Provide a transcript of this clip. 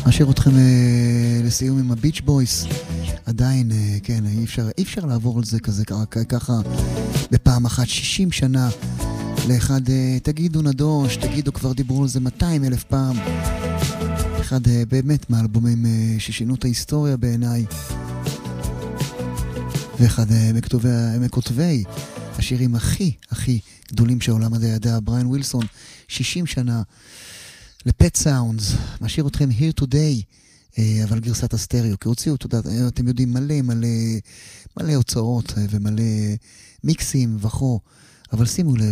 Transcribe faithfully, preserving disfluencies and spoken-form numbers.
אשאיר אתכם אה, לסיום עם הביץ' בויס. עדיין, אה, כן, אי אפשר, אי אפשר לעבור על זה כזה ככה, ככה בפעם אחת. שישים שנה לאחד, אה, תגידו נדוש, תגידו כבר דיברו על זה מאתיים אלף פעם. אחד אה, באמת מהאלבומים אה, ששינו את ההיסטוריה בעיניי, ואחד אה, מכתובי, מכותבי השירים הכי הכי גדולים שהעולם הזה ידע, בריאן ווילסון. שישים שנה לפט סאונדס. משאיר אתכם Here Today, אבל גרסת הסטריאו, כי הוציאו, אתם יודעים, מלא מלא מלא הוצאות ומלא מיקסים וכו, אבל שימו לב,